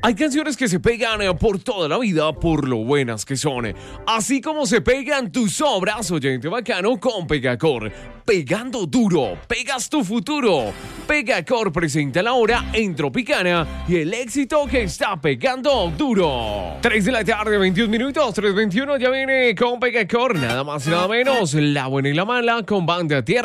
Hay canciones que se pegan por toda la vida por lo buenas que son. Así como se pegan tus obras, oyente bacano, con Pegacor. Pegando duro, pegas tu futuro. Pegacor presenta la hora en Tropicana y el éxito que está pegando duro. 3 de la tarde, 21 minutos, 3:21, ya viene con Pegacor. Nada más y nada menos, la buena y la mala con Banda Tierra.